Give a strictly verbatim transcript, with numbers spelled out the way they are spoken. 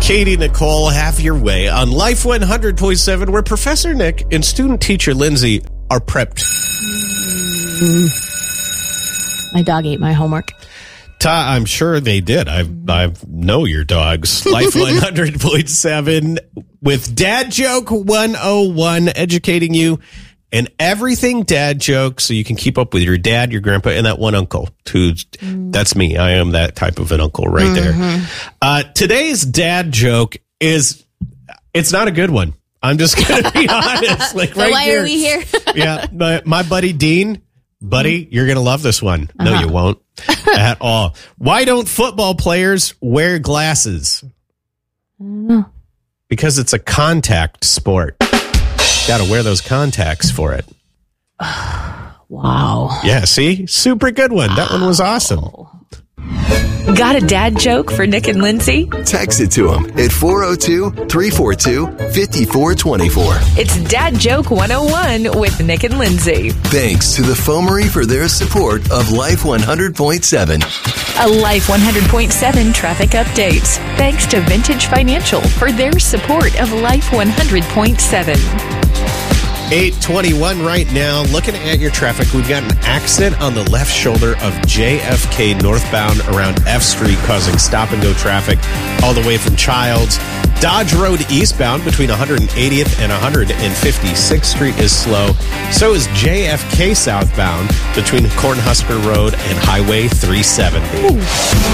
Katie, Nicole, have your way on Life one hundred point seven, where Professor Nick and student teacher Lindsay are prepped. My dog ate my homework. Ta, I'm sure they did. I I know your dogs. Life one hundred point seven with Dad Joke one oh one, educating you in everything dad joke so you can keep up with your dad, your grandpa, and that one uncle who's, mm. that's me. I am that type of an uncle right mm-hmm. there. Uh, today's dad joke is, it's not a good one. I'm just going to be honest. Like so right why here. are we here? yeah. My, my buddy Dean, buddy, mm-hmm. you're going to love this one. No, uh-huh. you won't at all. Why don't football players wear glasses? I don't know. Because it's a contact sport. Got to wear those contacts for it. Wow. Yeah, see? Super good one. That one was awesome. Got a dad joke for Nick and Lindsay? Text it to them at four oh two, three four two, five four two four. It's Dad Joke one oh one with Nick and Lindsay. Thanks to the Foamery for their support of Life one hundred point seven. A Life one hundred point seven traffic update. Thanks to Vintage Financial for their support of Life one hundred point seven. eight twenty-one right now. Looking at your traffic, we've got an accident on the left shoulder of J F K northbound around F Street, causing stop-and-go traffic all the way from Childs. Dodge Road eastbound between one hundred eightieth and one hundred fifty-sixth Street is slow. So is J F K southbound between Cornhusker Road and Highway three seventy. Ooh.